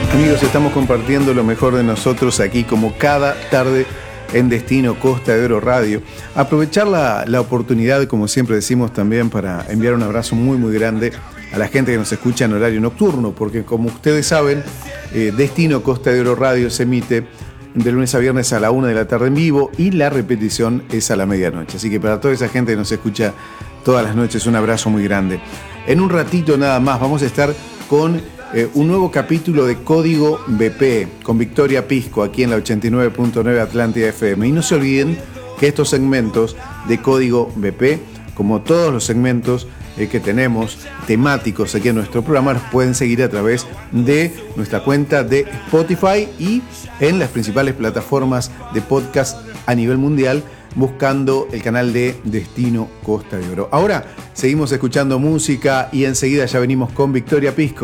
Amigos, estamos compartiendo lo mejor de nosotros aquí como cada tarde en Destino Costa de Oro Radio. Aprovechar la oportunidad, como siempre decimos también, para enviar un abrazo muy muy grande a la gente que nos escucha en horario nocturno, porque como ustedes saben, Destino Costa de Oro Radio se emite de lunes a viernes a la 1 de la tarde en vivo y la repetición es a la medianoche. Así que para toda esa gente que nos escucha todas las noches, un abrazo muy grande. En un ratito nada más vamos a estar con un nuevo capítulo de Código BP con Victoria Pisco aquí en la 89.9 Atlántida FM. Y no se olviden que estos segmentos de Código BP, como todos los segmentos que tenemos temáticos aquí en nuestro programa, los pueden seguir a través de nuestra cuenta de Spotify y en las principales plataformas de podcast a nivel mundial, buscando el canal de Destino Costa de Oro. Ahora seguimos escuchando música y enseguida ya venimos con Victoria Pisco.